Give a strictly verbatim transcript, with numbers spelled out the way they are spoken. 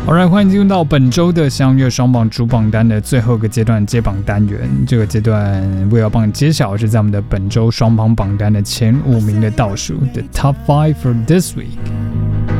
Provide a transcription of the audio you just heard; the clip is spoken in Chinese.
Alright， 欢迎进入到本周的相约双榜主榜单的最后一个阶段揭榜单元。这个阶段我也要帮你揭晓，是在我们的本周双榜榜单的前五名的倒数 The Top five for this week。